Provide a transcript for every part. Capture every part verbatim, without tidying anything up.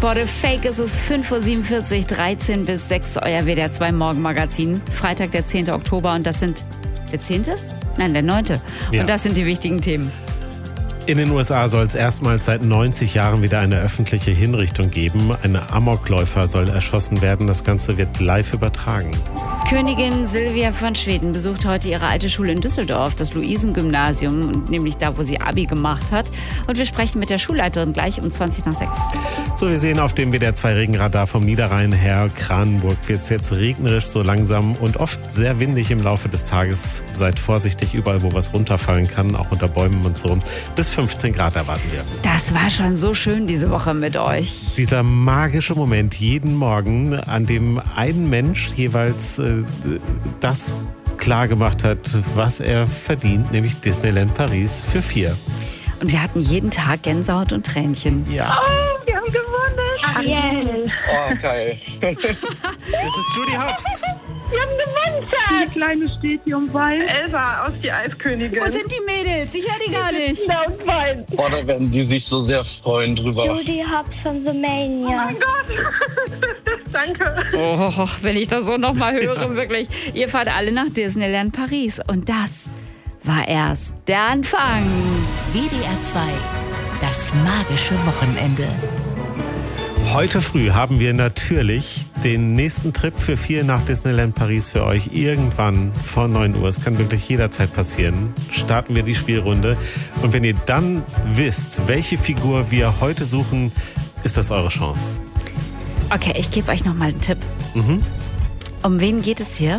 Sport Fake ist es fünf Uhr siebenundvierzig, dreizehn bis sechs, euer W D R zwei Morgenmagazin. Freitag, der zehnte Oktober und das sind, der zehnte? Nein, der neunte. Ja. Und das sind die wichtigen Themen. In den U S A soll es erstmals seit neunzig Jahren wieder eine öffentliche Hinrichtung geben. Ein Amokläufer soll erschossen werden. Das Ganze wird live übertragen. Königin Silvia von Schweden besucht heute ihre alte Schule in Düsseldorf, das Luisengymnasium, nämlich da, wo sie Abi gemacht hat. Und wir sprechen mit der Schulleiterin gleich um zwanzig nach sechs. So, wir sehen auf dem W D R zwei Regenradar vom Niederrhein her Kranenburg wird es jetzt regnerisch so langsam und oft sehr windig im Laufe des Tages. Seid vorsichtig überall, wo was runterfallen kann, auch unter Bäumen und so. Bis fünfzehn Grad erwarten wir. Das war schon so schön diese Woche mit euch. Dieser magische Moment jeden Morgen, an dem ein Mensch jeweils äh, das klar gemacht hat, was er verdient, nämlich Disneyland Paris für vier. Und wir hatten jeden Tag Gänsehaut und Tränchen. Ja. Oh, wir haben gewonnen. Ariel. Oh, geil. Das ist Judy Hopps. Wir haben gewonnen, Schatz. Die kleine steht hier um Wein. Elsa aus die Eiskönigin. Wo sind die Mädels? Ich höre die gar nicht. Da und Wein. Oh, da werden die sich so sehr freuen drüber. Judy Hopps von The Oh Mania. mein Gott. Danke. Oh, wenn ich das so nochmal höre, wirklich. Ihr fahrt alle nach Disneyland Paris. Und das war erst der Anfang. W D R zwei, das magische Wochenende. Heute früh haben wir natürlich den nächsten Trip für vier nach Disneyland Paris für euch. Irgendwann vor neun Uhr. Es kann wirklich jederzeit passieren. Starten wir die Spielrunde. Und wenn ihr dann wisst, welche Figur wir heute suchen, ist das eure Chance. Okay, ich gebe euch nochmal einen Tipp. Mhm. Um wen geht es hier?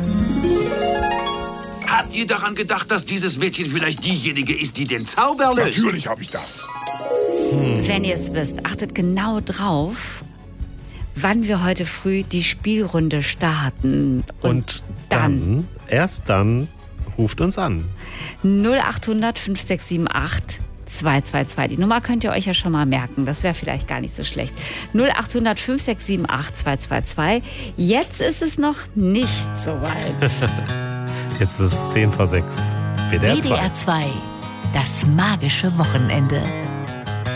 Habt ihr daran gedacht, dass dieses Mädchen vielleicht diejenige ist, die den Zauber löst? Natürlich habe ich das. Wenn ihr es wisst, achtet genau drauf, wann wir heute früh die Spielrunde starten. Und, Und dann, erst dann, ruft uns an. null acht hundert fünf sechs sieben acht zwei zwei zwei. Die Nummer könnt ihr euch ja schon mal merken. Das wäre vielleicht gar nicht so schlecht. null acht hundert fünf sechs sieben acht zwei zwei zwei. Jetzt ist es noch nicht so weit. Jetzt ist es zehn vor sechs. W D R W D R zwei, das magische Wochenende.